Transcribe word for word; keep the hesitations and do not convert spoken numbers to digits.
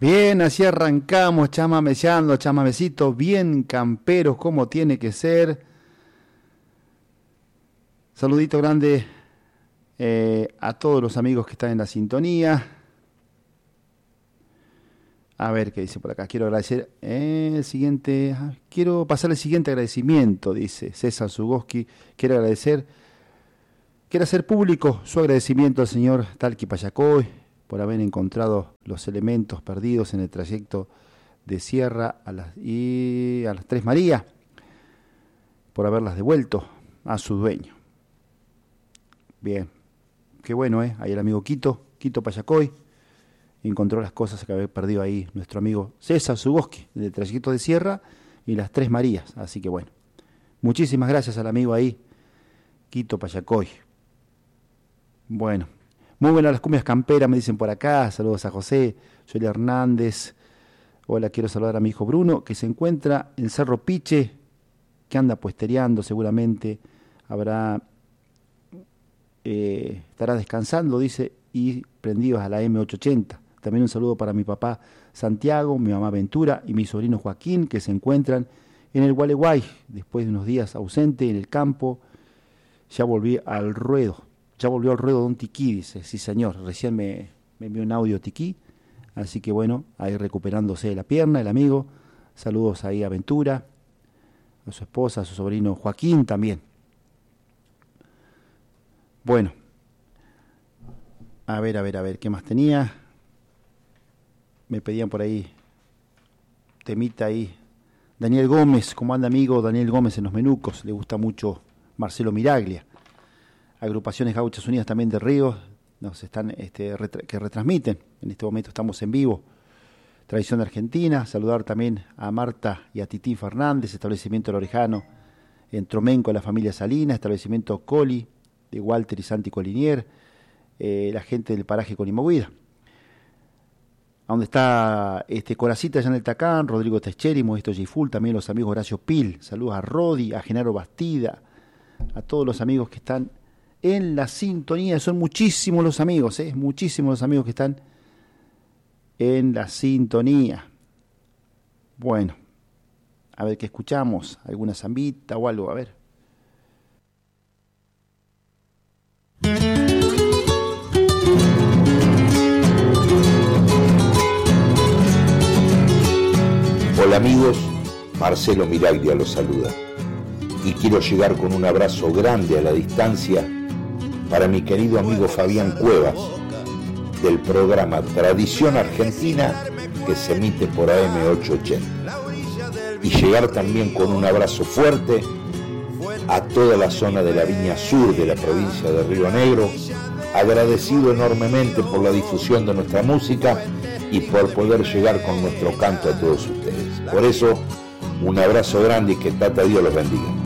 Bien, así arrancamos, chamameseando, chamamecito, bien camperos como tiene que ser. Saludito grande eh, a todos los amigos que están en la sintonía. A ver qué dice por acá. Quiero agradecer eh, el siguiente. Quiero pasar el siguiente agradecimiento, dice César Zugoski. Quiero agradecer, quiero hacer público su agradecimiento al señor Talqui Payacoy por haber encontrado los elementos perdidos en el trayecto de Sierra a las, y a las Tres Marías, por haberlas devuelto a su dueño. Bien, qué bueno, ¿eh? Ahí el amigo Quito, Quito Payacoy, encontró las cosas que había perdido ahí nuestro amigo César Zugoski, del trayecto de Sierra y las Tres Marías. Así que bueno, muchísimas gracias al amigo ahí, Quito Payacoy. Bueno. Muy buenas las cumbias camperas, me dicen por acá. Saludos a José, Joel Hernández. Hola, quiero saludar a mi hijo Bruno, que se encuentra en Cerro Piche, que anda puestereando seguramente. Habrá, eh, estará descansando, dice, y prendidos a la eme ochocientos ochenta. También un saludo para mi papá Santiago, mi mamá Ventura y mi sobrino Joaquín, que se encuentran en el Gualeguay, después de unos días ausente en el campo. Ya volví al ruedo. Ya volvió al ruedo Don Tiquí, dice, sí señor, recién me, me envió un audio Tiquí, así que bueno, ahí recuperándose de la pierna, el amigo, saludos ahí a Ventura, a su esposa, a su sobrino Joaquín también. Bueno, a ver, a ver, a ver, ¿qué más tenía? Me pedían por ahí, temita ahí, Daniel Gómez, ¿cómo anda amigo? Daniel Gómez en Los Menucos, le gusta mucho Marcelo Miraglia. Agrupaciones Gauchas Unidas también de Ríos, nos están este, retra- que retransmiten. En este momento estamos en vivo. Tradición de Argentina. Saludar también a Marta y a Tití Fernández, establecimiento Lorejano, en Tromenco, la familia Salina, establecimiento Coli, de Walter y Santi Colinier, eh, la gente del paraje Colimahuida. A donde está este Coracita, allá en el Tacán, Rodrigo Tescheri, Modesto Giful, también los amigos Horacio Pil. Saludos a Rodi, a Genaro Bastida, a todos los amigos que están en la sintonía. Son muchísimos los amigos, ¿eh? muchísimos los amigos que están en la sintonía. Bueno, a ver qué escuchamos, alguna zambita o algo, a ver. Hola amigos, Marcelo Miraglia los saluda y quiero llegar con un abrazo grande a la distancia para mi querido amigo Fabián Cuevas, del programa Tradición Argentina, que se emite por A M ochocientos ochenta. Y llegar también con un abrazo fuerte a toda la zona de la Viña Sur de la provincia de Río Negro, agradecido enormemente por la difusión de nuestra música y por poder llegar con nuestro canto a todos ustedes. Por eso, un abrazo grande y que Tata Dios los bendiga.